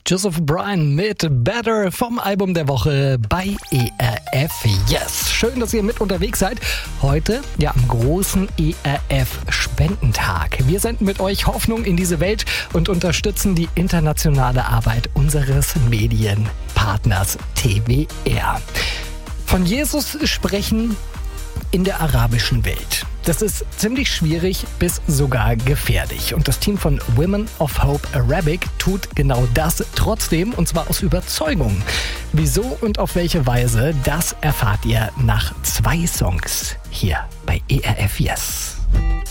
Joseph Bryan mit Better vom Album der Woche bei ERF Yes. Schön, dass ihr mit unterwegs seid. Heute ja am großen ERF Spendentag. Wir senden mit euch Hoffnung in diese Welt und unterstützen die internationale Arbeit unseres Medienpartners TWR. Von Jesus sprechen in der arabischen Welt. Das ist ziemlich schwierig bis sogar gefährlich. Und das Team von Women of Hope Arabic tut genau das trotzdem, und zwar aus Überzeugung. Wieso und auf welche Weise, das erfahrt ihr nach 2 Songs hier bei ERF Yes.